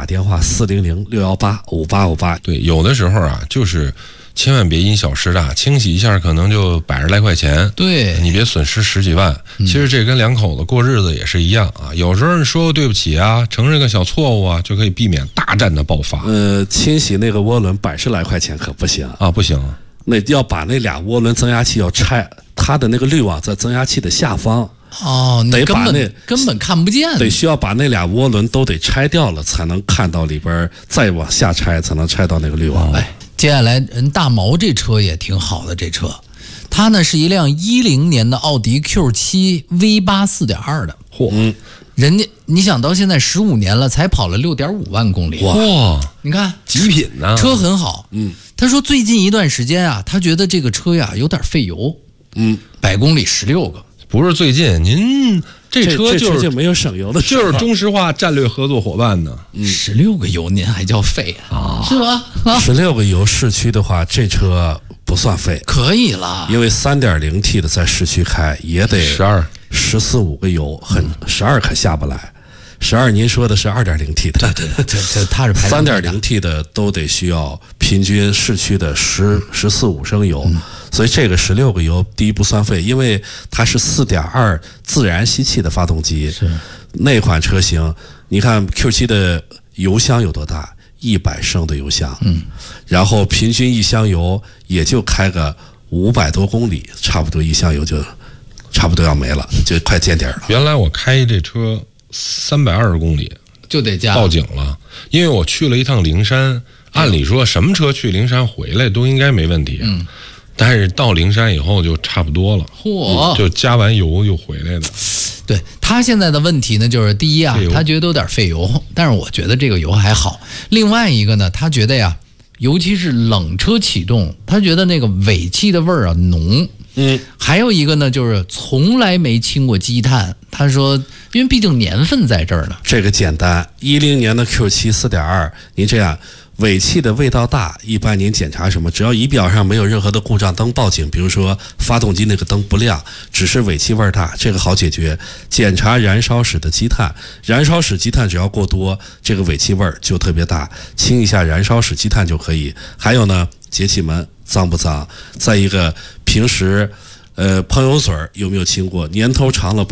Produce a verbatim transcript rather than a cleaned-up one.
电话四零零六一八五八五八。 对，有的时候啊，就是千万别因小失大，清洗一下可能就百十来块钱， 对， 你别损失十几万。其实这跟两口子过日子也是一样啊，有时候你说对不起啊，承认个小错误啊，就可以避免大战的爆发。 呃，清洗那个涡轮百十来块钱可不行啊，不行， 那要把那俩涡轮增压器要拆，它的那个滤网在增压器的下方。 哦， 得把那根本看不见， 得需要把那俩涡轮都得拆掉了，才能看到里边，再往下拆才能拆到那个滤网。 哎，接下来人大毛这车也挺好的，这车，它呢是一辆一零年的奥迪 Q 七 V 八 四点二的， 嚯， 嗯， 人家你想到现在十五年了，才跑了六点五万公里， 哇， 你看极品呢、啊， 车很好， 嗯， 他说最近一段时间啊，他觉得这个车呀有点费油， 嗯， 百公里十六个。 不是最近，您这车就是这就没有省油的， 就是中石化战略合作伙伴呢。 十六个油您还叫费啊？是吧？ 十六个油市区的话，这车不算费， 可以了。 因为三点零 T 的在市区开也得十二十四五个油，很十二可下不来。十二您说的是二点零 T 的， 对对，这这它是三点零 T 的都得需要平均市区的十十四五升油。嗯，所以这个十六个油第一不算费，因为它是 四点二 自然吸气的发动机。 是那款车型，你看 Q 七 的油箱有多大？一百升的油箱。 嗯， 然后平均一箱油也就开个五百多公里，差不多一箱油就差不多要没了，就快见底了。 原来我开这车三百二十公里就得加报警了，因为我去了一趟灵山。按理说什么车去灵山回来都应该没问题，嗯，但是到灵山以后就差不多了， 嚯、 嗯，就加完油就回来的。 对，他现在的问题呢，就是第一啊，他觉得有点费油，但是我觉得这个油还好。另外一个呢，他觉得呀，尤其是冷车启动，他觉得那个尾气的味儿啊浓。 嗯， 还有一个呢，就是从来没清过积碳。他说，因为毕竟年份在这儿呢。 这个简单，一零年的 Q 七 四点二，您这样。尾气的味道大，一般您检查什么？只要仪表上没有任何的故障灯报警，比如说发动机那个灯不亮，只是尾气味大，这个好解决。检查燃烧室的积碳，燃烧室积碳只要过多，这个尾气味就特别大，清一下燃烧室积碳就可以。还有呢，节气门脏不脏？再一个，平时呃喷油嘴有没有清过？年头长了。